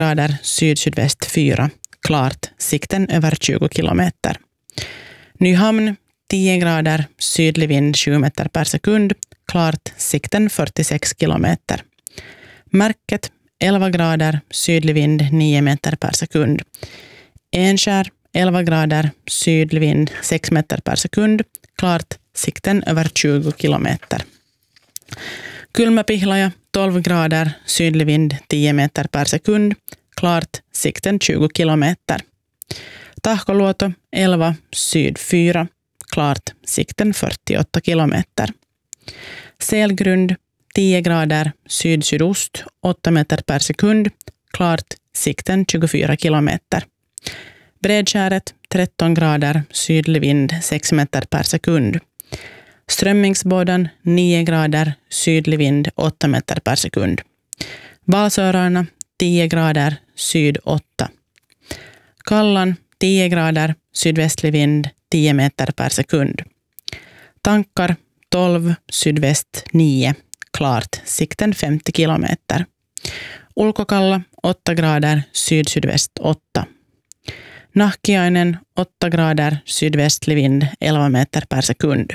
grader syd-sydväst 4, klart, sikten över 20 kilometer. Nyhamn 10 grader sydlig vind 7 meter per sekund, klart, sikten 46 kilometer. Märket 11 grader sydlig vind 9 meter per sekund. Enskär 11 grader sydlig vind 6 meter per sekund, klart, sikten över 20 kilometer. Kulmapihlaja 12 grader sydlig vind 10 meter per sekund, klart, sikten 20 kilometer. Tahkoluoto 11 syd 4, klart, sikten 48 kilometer. Selgrund 10 grader syd-sydost 8 meter per sekund, klart, sikten 24 kilometer. Bredskäret 13 grader sydlig vind 6 meter per sekund. Strömmingsbådan 9 grader sydlig vind 8 meter per sekund. Valsörarna 10 grader syd 8. Kallan 10 grader sydvästlig vind 10 meter per sekund. Tankar 12 sydväst 9, klart, sikten 50 kilometer. Ulkokalla 8 grader syd-sydväst 8. Nahkiainen 8 grader sydvästlig vind 11 meter per sekund.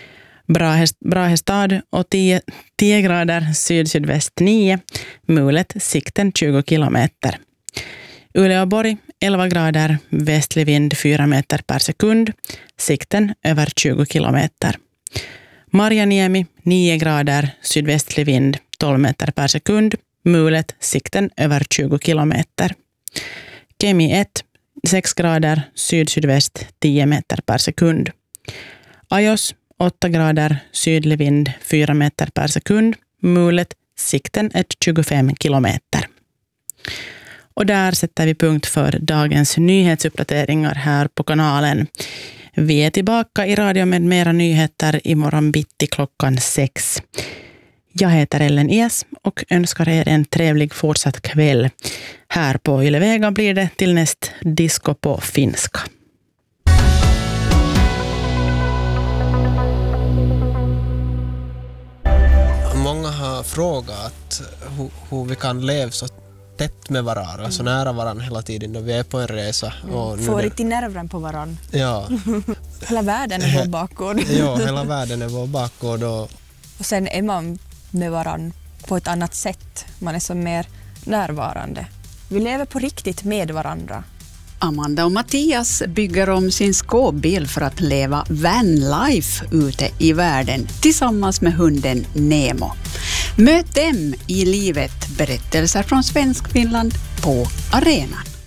Brahestad och 10 grader syd-sydväst 9, mulet, sikten 20 kilometer. Uleåborg 11 grader västlig vind 4 meter per sekund, sikten över 20 kilometer. Marjaniemi 9 grader sydvästlig vind 12 meter per sekund, mulet, sikten över 20 kilometer. Kemi 1 6 grader syd-sydväst 10 meter per sekund. Ajos 8 grader sydlig vind 4 meter per sekund, mulet, sikten 25 kilometer. Och där sätter vi punkt för dagens nyhetsuppdateringar här på kanalen. Vi är tillbaka i radio med mera nyheter imorgon bitti klockan 6. Jag heter Ellen Es och önskar er en trevlig fortsatt kväll. Här på Yle Vega blir det till näst disco på finska. Många har frågat hur vi kan leva så tätt med varandra, så nära varandra hela tiden när vi är på en resa. Och får riktigt nerven på varandra. Ja. Hela världen är vår bakgård. Ja, hela världen är vår bakgård. Och sen är man med varandra på ett annat sätt. Man är så mer närvarande. Vi lever på riktigt med varandra. Amanda och Mattias bygger om sin skåpbil för att leva vanlife ute i världen tillsammans med hunden Nemo. Möt dem i livet, berättelser från Svenskfinland på arenan.